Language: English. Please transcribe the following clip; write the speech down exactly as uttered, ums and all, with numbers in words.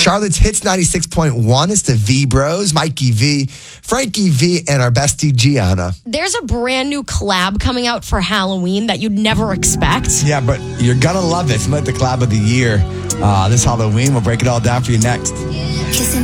Charlotte's Hits ninety-six point one. It's the V Bros, Mikey V, Frankie V, and our bestie Gianna. There's a brand new collab coming out for Halloween that you'd never expect. Yeah, but you're going to love it. It's like the collab of the year uh, this Halloween. We'll break it all down for you next.